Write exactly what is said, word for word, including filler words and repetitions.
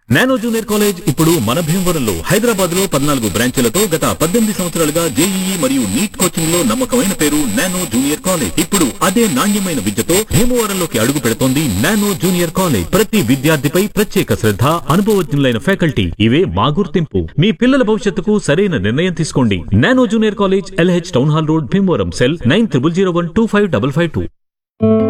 Nano junior college ఇప్పుడు మన భీమవరంలో హైదరాబాద్ లో పద్నాలుగు బ్రాంచీలతో గత పద్దెనిమిది సంవత్సరాలుగా జేఈఈ మరియు నీట్ కోచింగ్ లో నమ్మకమైన పేరు నానో జూనియర్ కాలేజ్. ఇప్పుడు అదే నాణ్యమైన విద్యతో భీమవరంలోకి అడుగు పెడుతోంది నానో జూనియర్ కాలేజ్. ప్రతి విద్యార్థిపై ప్రత్యేక శ్రద్ధ, అనుభవజ్ఞులైన ఫ్యాకల్టీ, ఇవే మా గుర్తింపు. మీ పిల్లల భవిష్యత్తుకు సరైన నిర్ణయం తీసుకోండి. Nano junior college, LH town hall road, Bhimavaram. Cell nine triple zero one two five double five two.